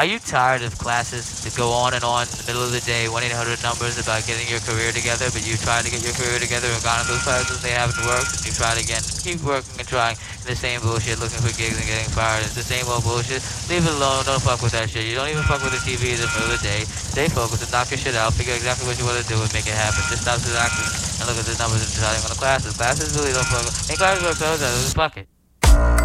Are you tired of classes that go on and on in the middle of the day, 1-800 numbers about getting your career together, but you tried to get your career together and gone to those classes, they haven't worked, and you tried again, and keep working and trying, and the same bullshit, looking for gigs and getting fired, it's the same old bullshit, leave it alone, don't fuck with that shit, you don't even fuck with the TV in the middle of the day, stay focused and knock your shit out, figure exactly what you want to do and make it happen, just stop slacking and look at the numbers and deciding on the classes really don't fuck with, ain't classes work, so fuck it.